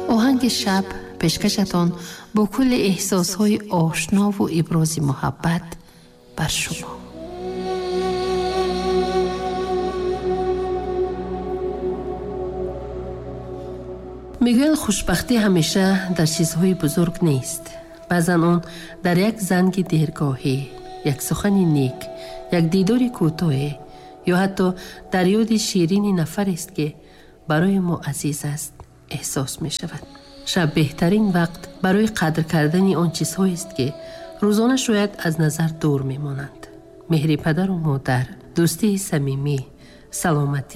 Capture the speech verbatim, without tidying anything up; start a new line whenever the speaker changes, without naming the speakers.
آهنگ شب پیشکشتان با کل احساسهای آشنا و ابراز محبت بر شما. میگویند خوشبختی همیشه در چیزهای بزرگ نیست. بعضا آن در یک زنگ دیرگاهی، یک سخن نیک، یک دیدار کوتاه یا حتی در یاد شیرین نفر است که برای ما عزیز است احساس می شود. شب بهترین وقت برای قدر کردن آن چیزهایی است که روزانه شاید از نظر دور می مانند. مهر پدر و مادر، دوستی صمیمی، سلامتی